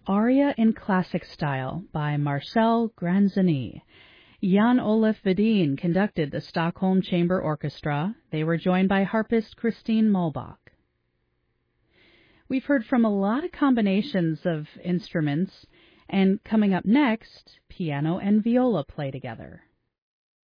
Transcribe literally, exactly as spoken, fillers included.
Aria in Classic Style by Marcel Granzoni. Jan-Olaf Vedin conducted the Stockholm Chamber Orchestra. They were joined by harpist Christine Muhlbach. We've heard from a lot of combinations of instruments, and coming up next, piano and viola play together.